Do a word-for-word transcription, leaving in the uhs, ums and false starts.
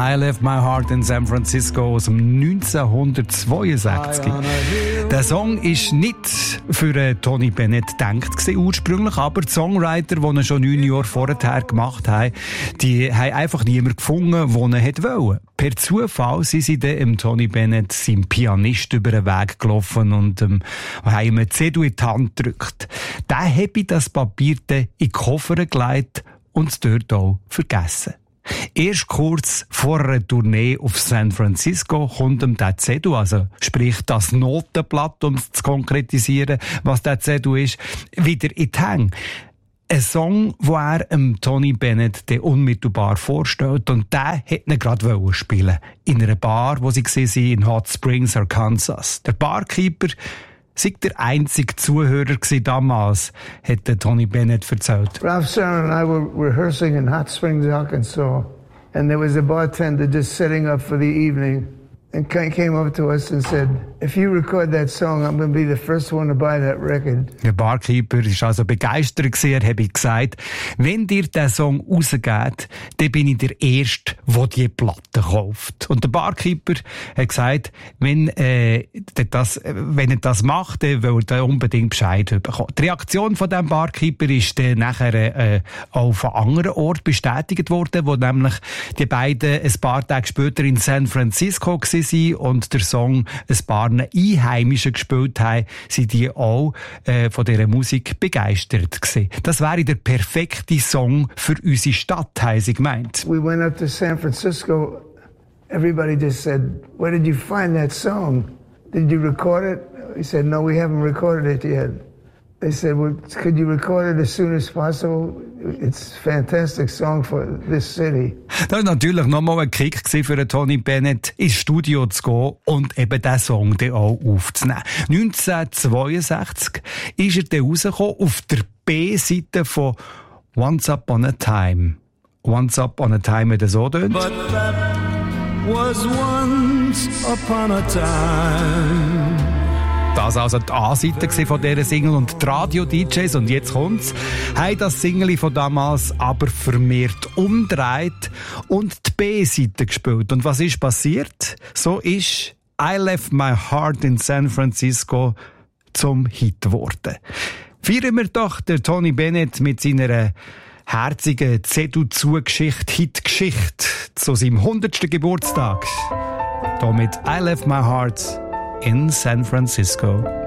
I Left My Heart in San Francisco aus dem neunzehnhundertzweiundsechzig. Der Song ist nicht für Tony Bennett gedacht gewesen, ursprünglich, aber die Songwriter, die ihn schon neun Jahre vorher gemacht haben, die haben einfach niemanden gefunden, der ihn hätte wollen. Per Zufall sind sie dann im Tony Bennett, seinem Pianist, über den Weg gelaufen und ähm, haben ihm eine C D in die Hand gedrückt. Der habe das Papier dann in die Koffer gelegt und es dort auch vergessen. Erst kurz vor einer Tournee auf San Francisco kommt ihm der C D, also sprich das Notenblatt, um es zu konkretisieren, was der C D ist, wieder in die Hänge. Ein Song, den er ähm, Tony Bennett den unmittelbar vorstellt, und der hätte ihn gerade spielen in einer Bar, wo sie waren, in Hot Springs, Arkansas. Der Barkeeper sei der einzige Zuhörer gewesen damals, hat Tony Bennett erzählt. Ralph Serrano and I were rehearsing in Hot Springs, Arkansas, and there was a bartender just setting up for the evening, and came up to us and said, "If you record that song, I'm going to be the first one to buy that record." Der Barkeeper war also begeistert gewesen. Er habe gesagt, wenn dir der Song rausgeht, dann bin ich der Erste, der die Platte kauft. Und der Barkeeper hat gesagt, wenn, äh, das, wenn er das macht, dann will er unbedingt Bescheid bekommen. Die Reaktion von dem Barkeeper ist dann nachher äh, auf einem anderen Ort bestätigt worden, wo nämlich die beiden ein paar Tage später in San Francisco waren und der Song ein paar Einheimischen gespielt haben, sind die auch äh, von dieser Musik begeistert gewesen. Das wäre der perfekte Song für unsere Stadt, haben sie gemeint. We went up to San Francisco. Everybody just said, "Where did you find that song? Did you record it?" We said, "No, we haven't recorded it yet." They said, "Well, could you record it as soon as possible? It's a fantastic song for this city." Das war natürlich nochmal ein Kick für Tony Bennett, ins Studio zu gehen und eben diesen Song dann auch aufzunehmen. neunzehnhundertzweiundsechzig ist er dann rausgekommen auf der B-Seite von Once Upon a Time. Once Upon a Time, wie das so tönt. But that was once upon a time. Das also die A-Seite von dieser Single, und die Radio-D Js, und jetzt kommt's, haben das Single von damals aber vermehrt umgedreht und die B-Seite gespielt. Und was ist passiert? So ist I Left My Heart in San Francisco zum Hit geworden. Feiern wir doch den Tony Bennett mit seiner herzigen C D-Zugeschichte, Hitgeschichte zu seinem hundertsten Geburtstag. Hier mit I Left My Heart in San Francisco.